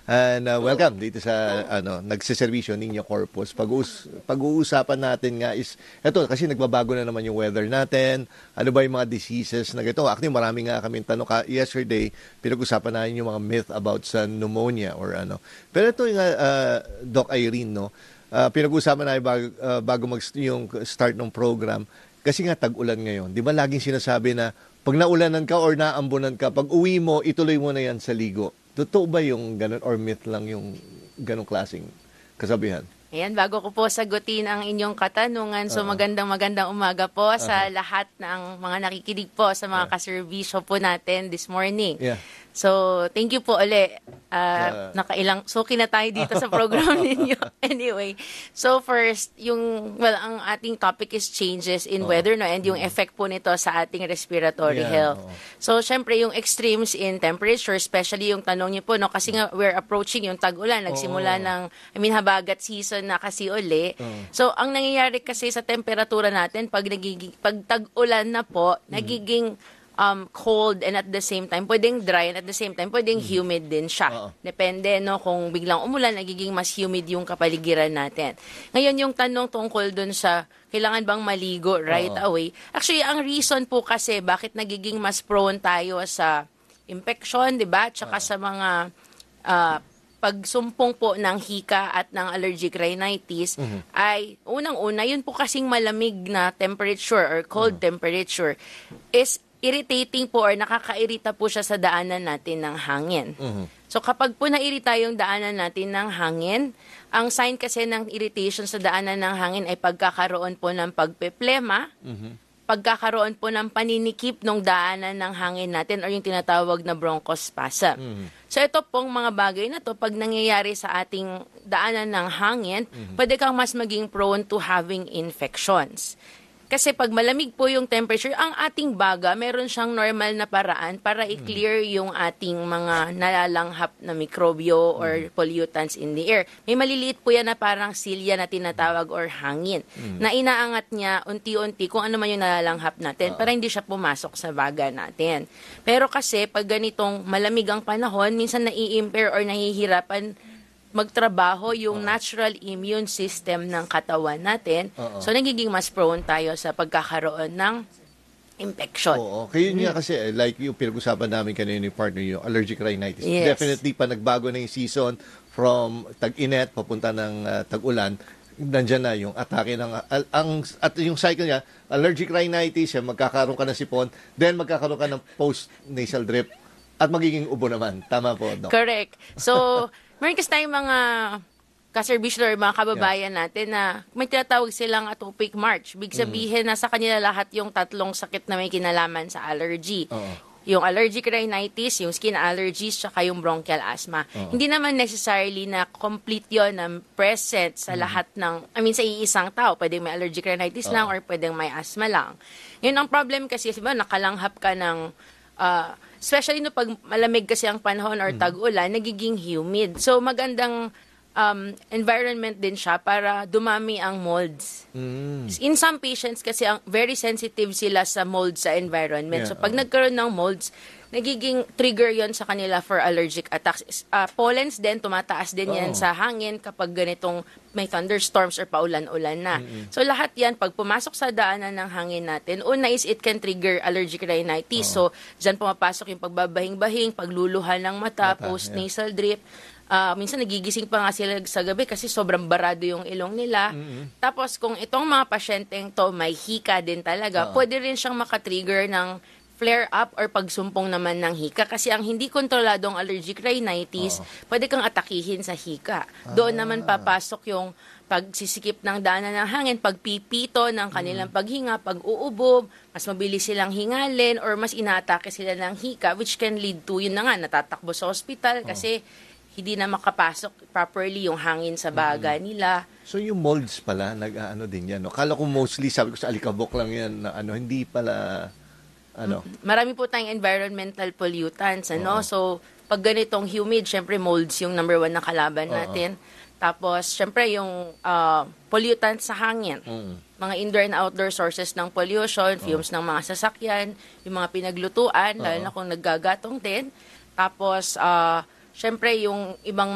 And welcome dito sa nagseservisyo Niño Corpus. Pag-uusapan natin nga is eto kasi nagbabago na naman yung weather natin. Ano ba yung mga diseases na ganito? Actually, marami nga kaming tanong yesterday, pinag-usapan natin yung mga myth about sa pneumonia or ano. Pero ito yung Doc Irene, no? Pinag-usapan natin bago yung start ng program. Kasi nga tag-ulan ngayon. Di ba laging sinasabi na pag naulanan ka or naambunan ka, pag uwi mo, ituloy mo na yan sa ligo. Totoo ba yung ganun or myth lang yung ganung klaseng kasabihan? Ayan, bago ko po sagutin ang inyong katanungan, so magandang umaga po sa lahat ng mga nakikinig po sa mga kaservisyo po natin this morning. Yeah. So, thank you po ulit. Nakailang suki na tayo dito sa program ninyo. Anyway, so first, ang ating topic is changes in weather, no, and yung effect po nito sa ating respiratory health. So, syempre, yung extremes in temperature, especially yung tanong niyo po, no, kasi nga we're approaching yung tag-ulan, nagsimula ng, habagat season na kasi uli. So, ang nangyayari kasi sa temperatura natin, pag tag-ulan na po, nagiging cold and at the same time, pwedeng dry and at the same time, pwedeng humid din siya. Depende, no, kung biglang umulan, nagiging mas humid yung kapaligiran natin. Ngayon, yung tanong tungkol dun sa kailangan bang maligo right away? Actually, ang reason po kasi bakit nagiging mas prone tayo sa infection, di ba? Tsaka sa mga pagsumpong po ng hika at ng allergic rhinitis ay unang-una, yun po kasing malamig na temperature or cold temperature is irritating po or nakakairita po siya sa daanan natin ng hangin. So kapag po nairita yung daanan natin ng hangin, ang sign kasi ng irritation sa daanan ng hangin ay pagkakaroon po ng pagpeplema, pagkakaroon po ng paninikip ng daanan ng hangin natin or yung tinatawag na bronchospasm. So ito pong mga bagay na to, pag nangyayari sa ating daanan ng hangin, pwede kang mas maging prone to having infections. Kasi pag malamig po yung temperature, ang ating baga, meron siyang normal na paraan para i-clear yung ating mga nalalanghap na mikrobyo or pollutants in the air. May maliliit po yan na parang silya na tinatawag or hangin na inaangat niya unti-unti kung ano man yung nalalanghap natin para hindi siya pumasok sa baga natin. Pero kasi pag ganitong malamig ang panahon, minsan nai-impair or nahihirapan magtrabaho yung natural immune system ng katawan natin. So, nagiging mas prone tayo sa pagkakaroon ng infection. Oo. Kaya yun nga kasi, like yung pinag-usapan namin kanina yung partner, yung allergic rhinitis. Yes. Definitely, pa nagbago na yung season from tag-init, papunta ng tag-ulan, nandyan na yung atake ng, at yung cycle niya, allergic rhinitis, magkakaroon ka ng sipon, then magkakaroon ka ng post-nasal drip, at magiging ubo naman. Tama po, Doc? Correct. So, meron kasi tayong mga kaservisyo or mga kababayan natin na may tinatawag silang atopic march. Big sabihin na sa kanila lahat yung tatlong sakit na may kinalaman sa allergy. Yung allergic rhinitis, yung skin allergies, tsaka yung bronchial asthma. Hindi naman necessarily na complete yon na present sa lahat ng, sa iisang tao. Pwedeng may allergic rhinitis lang or pwedeng may asthma lang. Yun ang problem kasi, diba, nakalanghap ka ng especially no pag malamig kasi ang panahon or tag-ulan, nagiging humid. So magandang environment din siya para dumami ang molds. In some patients kasi very sensitive sila sa molds sa environment. So pag nagkaroon ng molds, nagiging trigger yon sa kanila for allergic attacks. Pollens din, tumataas din yan sa hangin kapag ganitong may thunderstorms or paulan-ulan na. So lahat yan, pag pumasok sa daanan ng hangin natin, una is it can trigger allergic rhinitis. So dyan pumapasok yung pagbabahing-bahing, pagluluhan ng mata, post-nasal drip. Minsan nagigising pa nga sila sa gabi kasi sobrang barado yung ilong nila. Tapos kung itong mga pasyenteng to may hika din talaga, pwede rin siyang makatrigger ng flare-up or pagsumpong naman ng hika. Kasi ang hindi kontroladong allergic rhinitis, pwede kang atakihin sa hika. Doon naman papasok yung pagsisikip ng daanan ng hangin, pagpipito ng kanilang paghinga, pag-uubob, mas mabilis silang hingalin, or mas inaatake sila ng hika, which can lead to, yun na nga, natatakbo sa hospital kasi hindi na makapasok properly yung hangin sa baga nila. So yung molds pala, nag-ano din yan. No? Kala ko mostly, sabi ko sa alikabok lang yan, na hindi pala marami po tayong environmental pollutants, So, pag ganitong humid, syempre molds yung number one na kalaban natin. Tapos, syempre yung pollutants sa hangin. Mga indoor and outdoor sources ng pollution, fumes ng mga sasakyan, yung mga pinaglutuan, lalo na kung naggagatong din. Tapos, syempre yung ibang